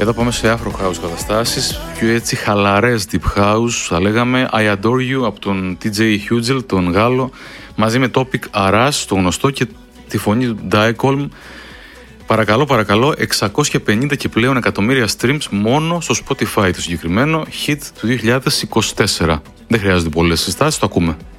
Εδώ πάμε σε Afro House καταστάσεις, πιο έτσι χαλαρές Deep House, θα λέγαμε. I Adore You από τον TJ Hugel, τον Γάλλο, μαζί με Topic Aras, το γνωστό, και τη φωνή του Daikolm. Παρακαλώ, 650 και πλέον εκατομμύρια streams μόνο στο Spotify, το συγκεκριμένο hit του 2024. Δεν χρειάζονται πολλές συστάσεις, το ακούμε.